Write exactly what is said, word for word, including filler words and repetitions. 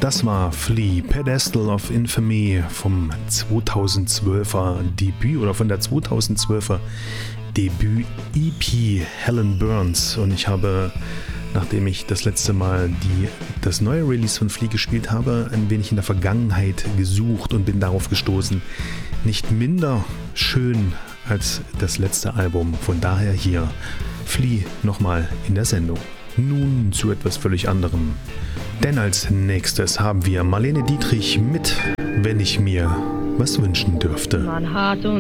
Das war Flea, Pedestal of Infamy vom zweitausendzwölfer Debüt oder von der zweitausendzwölfer Debüt-E P Helen Burns. Und ich habe, nachdem ich das letzte Mal die, das neue Release von Flea gespielt habe, ein wenig in der Vergangenheit gesucht und bin darauf gestoßen. Nicht minder schön als das letzte Album. Von daher hier Flea nochmal in der Sendung. Nun zu etwas völlig anderem. Denn als nächstes haben wir Marlene Dietrich mit Wenn ich mir was wünschen dürfte. Man hat uns